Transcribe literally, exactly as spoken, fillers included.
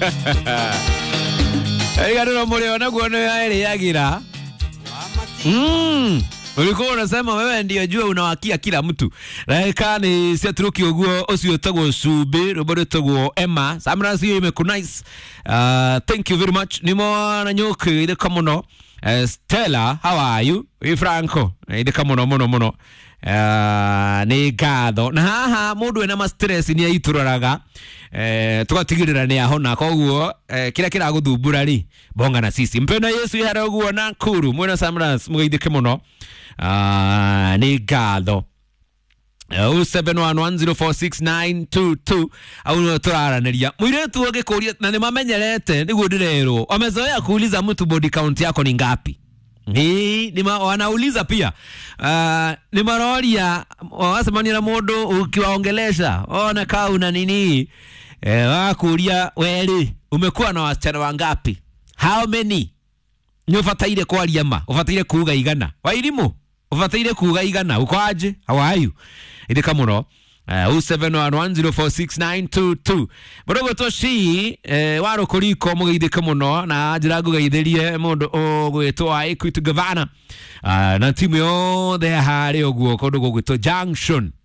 Aigadoro mleo na kuona yale yagira. Mm. Ulikuwa unasema wewe ndio jua unawakia kila mtu. Raika ni siaturuki oguo osio tagwo Sube, robodo tagwo Emma. Samra sio imekunice. Uh, thank you very much. Nimo na nyoke ile kamono. Uh, Stella, how are you? We Franco. Ile kamono mono mono. Uh, ni gatho. Na haha mundu ena ma stress ni aituraraga. Eh tugatigirira ni ahona koguo eh, kila kila guthumbura ri bonga na sisi mpenda Yesu ihare oguo na kuru mwena Samras mugeithike muno. Ah, ni gatho oh seven one one zero four six nine two two au no turaraniria mwiretu ogikuria na nimamenyerete niguo ndirero wamezoea kuuliza mtu body count yako ni ngapi. Ni ni wanauliza pia uh, ni maroria wasemania na mundu ukiwaongelesha ona kaa una nini eh, wakuria weli umekuwa na wasichana wangapi, how many ni ufataire kwaria ma ufataire kuuga igana wairimu ufataire kuuga igana uko aje how are you ile kamuno oh seven one one zero four six nine two two Borogo toshi eh, waro kuliko mugeithike muno na njira ngugeithirie mundu ogwitwa Equity Governor uh, na timu yo the hare oguo kondu gugwitwa Junction